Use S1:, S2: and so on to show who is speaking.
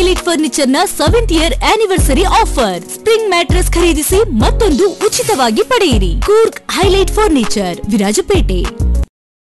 S1: Highlight furniture ನ 7th year anniversary offer. Spring mattress ಖರೀದಿಸಿ ಮತ್ತೊಂದು ಉಚಿತವಾಗಿ ಪಡೆಯಿರಿ. Coorg highlight furniture, Virajpet.